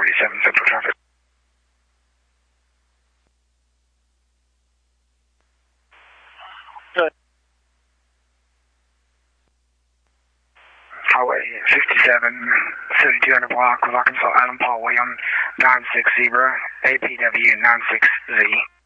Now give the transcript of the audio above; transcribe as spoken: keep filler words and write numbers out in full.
forty-seven Central traffic. Good. Highway fifty-seven, seventy-two hundred block with Arkansas Adam Paul William, nine six Zebra, A P W nine six Z.